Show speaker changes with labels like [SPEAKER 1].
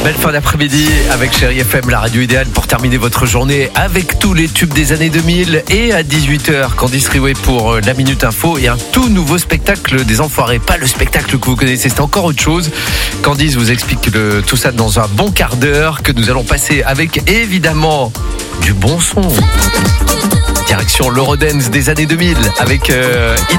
[SPEAKER 1] Belle fin d'après-midi avec Chérie FM, la radio idéale pour terminer votre journée avec tous les tubes des années 2000. Et à 18h, Candice Riouet pour la Minute Info et un tout nouveau spectacle des Enfoirés. Pas le spectacle que vous connaissez, c'est encore autre chose. Candice vous explique tout ça dans un bon quart d'heure que nous allons passer avec évidemment du bon son. Direction l'Eurodance des années 2000 avec